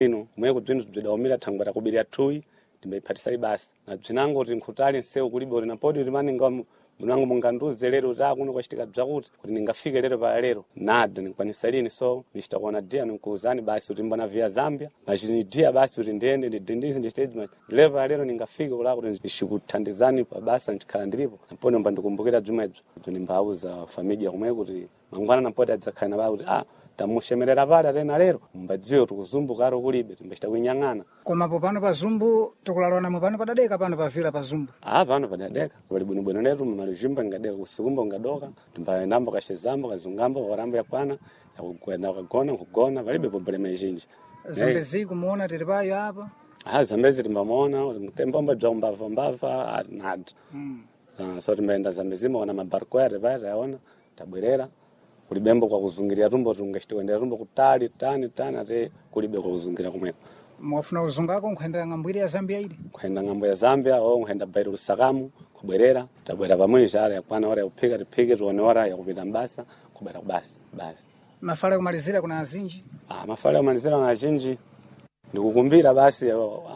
ino kumwe kudzini tudaumira thangwera kubirya thuyi timbayiphatisa ibasa na bzinango kuti nkhutali nsewu kulibe kuti napodi kuti maninga munango munganduze lero kuno kwachitika bzakuti kuti ningafike lero pa lero nada nikwanisa lini so nichitakuona dia nikuuzani basi kuti mbona via Zambia machini dia basi kuti ndiende ndindizi ndi stage lero pa lero ningafike kula kuti ndishikuthandizani pa basa ndikhala ndilipo naponi mba ndikumbukira bzimwedzo kuti nimbauza familia kumwe kuti mangwana napodi adzakhala na kuti tamushemerera pale atena lero mbadziwe tukuzumbu karo kulibe timbachita kuinyang'ana koma popano pa Zumbu tikulalwana mupano padadeka pano pavila pa Zumbu pano padadeka pali bwinobwino letu malijimba ngadeka kusikumba ngadoka timbayendambo kashezambo kazungambo warambo yakwana yakukwenda kugona palibe problema izhinji Zambezi kumuona tiri payo apa Zambezi timbamuona tembomba bza mbava nada so timbayenda Zambezimo wana mabarko yare pale yaona tabwerera kulibembo kwa kuzungiria rumbo tungashitwendera rumbo kutali tani ate kulibe kwa kuzungira kumweko mwafuna uzungako nkhenda ngambwiri ya Zambia ili nkhenda ngambo ya Zambia nkhenda bairo Lusakamu kubwerera tabwera pamwe jara yakwana ora yakuphika tipike tuone ora yakupita mbasa kubera kubasa basi mafala kumalizira kuna azinji mafala kumalizira na azinji ndikukumbira basi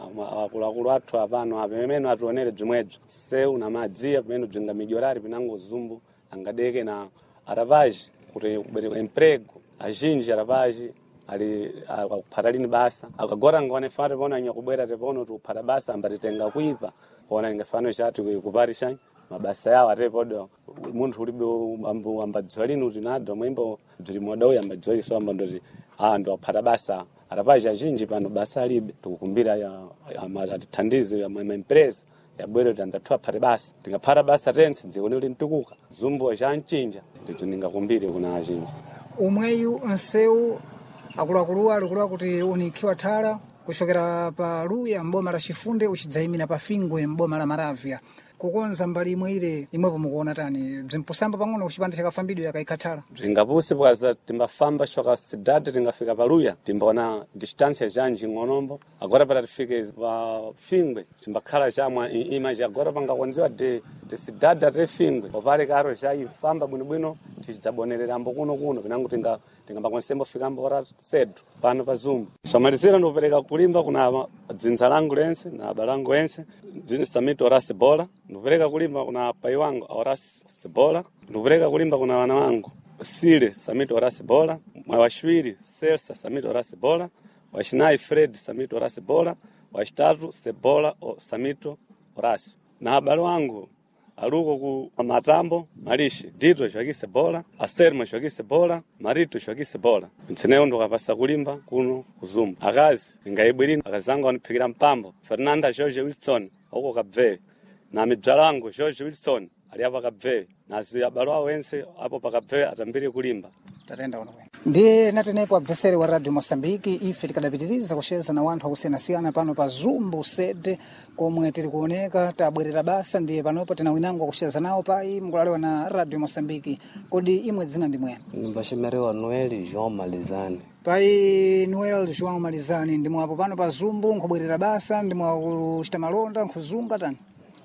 akulu athu apano apemeno atuonere bzimwedzo seu na madzia pamene bzinga mijorari pinango Zumbu angadeke na aravaji kuti emprego azhinji aravaji ali akuphatalini basa akagora ngone fare bona nyakubwera tepono tuphata basa ambaritenga kuipa bona ingafano chati kuparisha mabasa yawo atepodo munthu ulibe ambadzwalini kuti nado mwimbo ndiri modau ambadzwali so ambandoti ndo aphata basa aravaji azhinji pano basa alibe tukukumbira ya atithandize ya empresa yabwere tanzathu aphate basa tingaphata basa tense dzione uli mtukuka Zumbu achancinja ndito ningakumbire kuna azhinji umweyu nseu akuluakulu alikuluwa kuti unikhiwa thala kuchokera pa Luya mboma la Chifunde uchidzayimira pa Fingwe mboma la Maravya kukonza mbali imwe ile imwepo mukuona tani bzimpusamba pang'ono kuchipande chakafambidwe yakaikhathala bzingapuse bwaza timbafamba choka cidade tingafika pa Luya timbaona distância janji ng'onombo agora para tifike pa Fingwe timbakhala chamwa image agora pangakonziwa de cidade ate Fingwe popale karo ja ifamba bwinobwino tidzabonererambo kuno pinango tingambakonsembo fikambo ora cedo pano pa Zumbu somalizira ndikupereka kulimba kuna dzinza langu lense na abalangu ense dzini Samito Horace Bola ndikupereka kulimba kuna pai wangu Horace Bola ndikupereka kulimba kuna wana wangu Sile Samito Horace Bola washwiri Selsa Samito Horace Bola washinayi Fred Samito Horace Bola washitatu Sebola Samito Horace na abalo wangu aluko ku Matambo Malishi Dito shwakise Bola Aserma shwakise Bola Marito shwakise Bola ntseneo ndo kapasa kulimba kuno kuzumbu akazi ngaibwirini akazanga waniphikira mpambo Fernanda George Wilson uko kabve na midzalango George Wilson ali apa kabve nasi abalo awo ense apo pakabve atambire kulimba tatenda uno ndiye natenepo abveseri wa Radio Mosambiki ife tikadapitiriza kucheza na wanthu akusiyana-siyana pano pa Zumbu sede komwe tiri kuoneka tabwerera basa ndiye panopo tena winango kucheza nawo pai mkulalewa na Radio Mosambiki kodi imwe dzina ndi mwene Mbashemerewa Noel João Malizani pai Noel João Malizani ndimwe apo pano pa Zumbu nkubwerera basa ndimwe kuchita malonda nkuzunga tani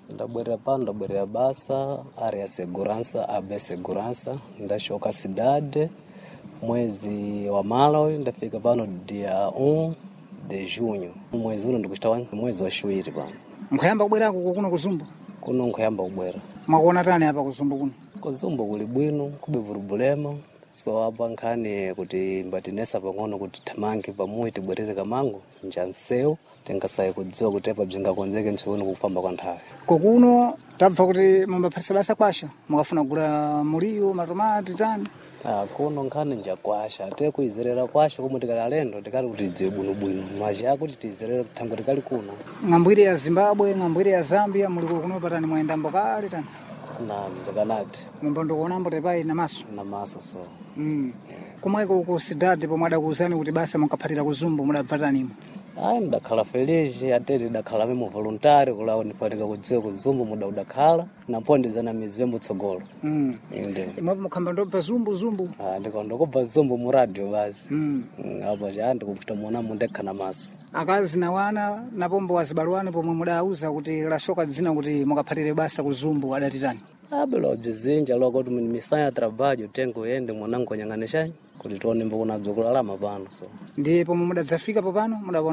ndabwerera basa area segurança abe segurança ndashoka cidade mwezi wa Malawi ndafika pano dia 1 de junho mwezi uno ndikuchita mwezi wa shwiri pano nkhuyamba kubwera kuno kuzumbu kuno nkhuyamba kubwera mwakuona tani apa kuzumbu kuno kuzumbu kuli bwino kube vulubulema so apa nkhani kuti mbatinesa pang'ono kuti tamange pamuyi tibwerere kamango njanseu tingasaye kudziwa kuti apa bzingakonzeke mtsiuno kufamba kwa nthawi kokuno tabva kuti mumbaphatisa basa kwasha mukafuna kugula muliyo matomati tani kuno nkhani njakwasha ate kuizerera kwasha komwe tikali alendo tikali kuti dziwe bwinobwino maji akuti tizerere kuthango tikali kuno ng'ambwire ya Zimbabwe ng'ambwire ya Zambia muliko kuno patani mwayendambo kale tani na mtakanati mumbondo kuonambo tepai namaso so kumweko ku cidade pomwe adakuuzani kuti basa munkaphatira kuzumbu mudabva tanimo ndakhala feliz atete dakhala memo voluntary kulawo ndifatika kudziwe kuzumbu muda udakhala nampondezana miziwe mutsogolo inde imwe mukhamba ndobva zumbu ndikondokobva zumbu mu radio basi apa chandi kupita muona mundekhala maso akazi na wana napombo wazibalwane pomwe mudauza kuti lashoka dzina kuti mukaphatire basa kuzumbu adati tani abelo bzinja lokoti misaya trabalho tengo yende mwanango nyang'anisha kuti tione mbona dzokulalama pano so ndipo mudadzafika popano mudabona